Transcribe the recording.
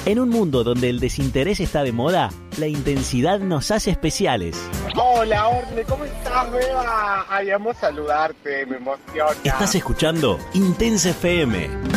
En un mundo donde el desinterés está de moda, la intensidad nos hace especiales. Hola, Orne, ¿cómo estás, Beba? Ay, amo saludarte, me emociona. Estás escuchando Intensa FM.